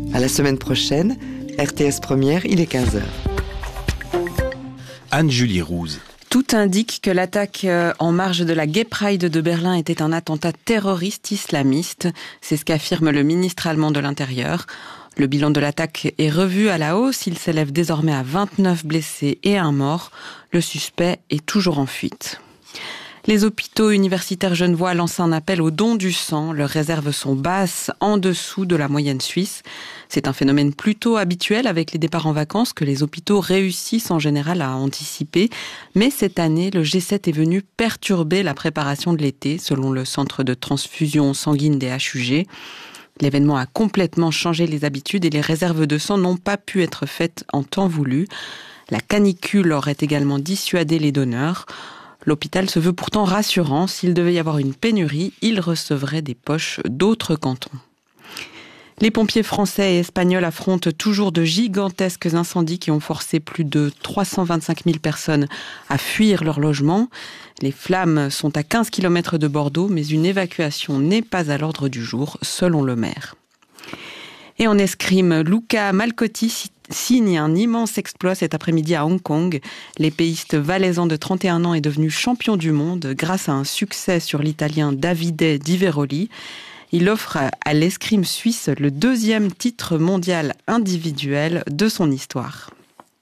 À la semaine prochaine, RTS Première, il est 15h. Anne-Julie Rouse. Tout indique que l'attaque en marge de la Gay Pride de Berlin était un attentat terroriste islamiste. C'est ce qu'affirme le ministre allemand de l'Intérieur. Le bilan de l'attaque est revu à la hausse. Il s'élève désormais à 29 blessés et 1 mort. Le suspect est toujours en fuite. Les hôpitaux universitaires genevois lancent un appel au don du sang. Leurs réserves sont basses, en dessous de la moyenne suisse. C'est un phénomène plutôt habituel avec les départs en vacances que les hôpitaux réussissent en général à anticiper. Mais cette année, le G7 est venu perturber la préparation de l'été, selon le centre de transfusion sanguine des HUG. L'événement a complètement changé les habitudes et les réserves de sang n'ont pas pu être faites en temps voulu. La canicule aurait également dissuadé les donneurs. L'hôpital se veut pourtant rassurant. S'il devait y avoir une pénurie, il recevrait des poches d'autres cantons. Les pompiers français et espagnols affrontent toujours de gigantesques incendies qui ont forcé plus de 325 000 personnes à fuir leur logement. Les flammes sont à 15 km de Bordeaux, mais une évacuation n'est pas à l'ordre du jour, selon le maire. Et en escrime, Luca Malcotti signe un immense exploit cet après-midi à Hong Kong. L'épéiste valaisan de 31 ans est devenu champion du monde grâce à un succès sur l'Italien Davide Di Veroli. Il offre à l'escrime suisse le 2e titre mondial individuel de son histoire.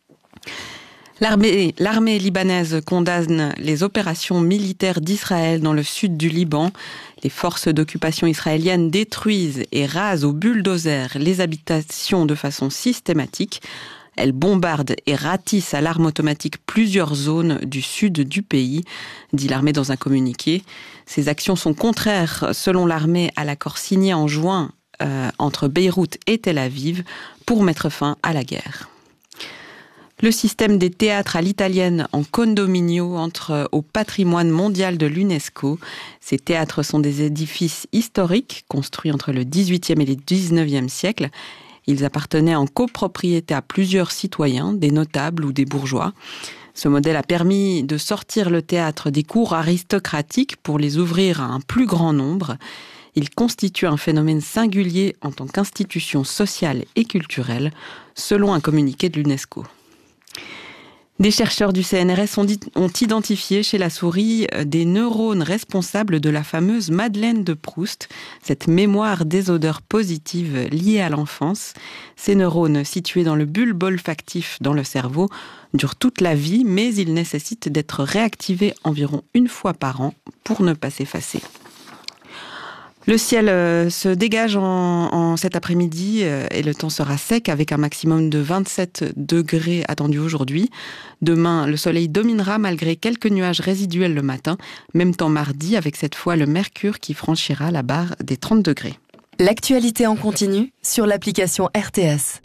L'armée libanaise condamne les opérations militaires d'Israël dans le sud du Liban. Les forces d'occupation israéliennes détruisent et rasent au bulldozer les habitations de façon systématique. Elles bombardent et ratissent à l'arme automatique plusieurs zones du sud du pays, dit l'armée dans un communiqué. Ces actions sont contraires, selon l'armée, à l'accord signé en juin entre Beyrouth et Tel Aviv pour mettre fin à la guerre. Le système des théâtres à l'italienne en condominio entre au patrimoine mondial de l'UNESCO. Ces théâtres sont des édifices historiques construits entre le XVIIIe et le XIXe siècle. Ils appartenaient en copropriété à plusieurs citoyens, des notables ou des bourgeois. Ce modèle a permis de sortir le théâtre des cours aristocratiques pour les ouvrir à un plus grand nombre. Il constitue un phénomène singulier en tant qu'institution sociale et culturelle, selon un communiqué de l'UNESCO. Des chercheurs du CNRS ont identifié chez la souris des neurones responsables de la fameuse Madeleine de Proust, cette mémoire des odeurs positives liées à l'enfance. Ces neurones, situés dans le bulbe olfactif dans le cerveau, durent toute la vie, mais ils nécessitent d'être réactivés environ 1 fois par an pour ne pas s'effacer. Le ciel se dégage en cet après-midi et le temps sera sec avec un maximum de 27 degrés attendu aujourd'hui. Demain, le soleil dominera malgré quelques nuages résiduels le matin. Même temps mardi avec cette fois le mercure qui franchira la barre des 30 degrés. L'actualité en continu sur l'application RTS.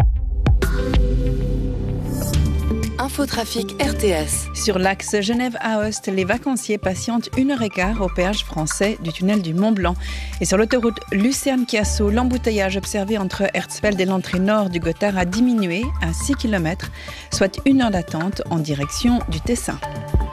Infotrafic RTS. Sur l'axe Genève-Aoste, les vacanciers patientent 1h15 au péage français du tunnel du Mont-Blanc. Et sur l'autoroute Lucerne-Chiasso, l'embouteillage observé entre Herzfeld et l'entrée nord du Gothard a diminué à 6 km, soit 1 heure d'attente en direction du Tessin.